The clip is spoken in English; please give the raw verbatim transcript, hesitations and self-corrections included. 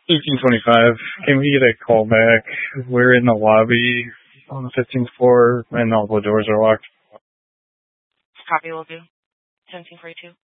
eighteen twenty-five. Can we get a call back? We're in the lobby on the fifteenth floor, and all the doors are locked. Copy will do. seventeen forty-two.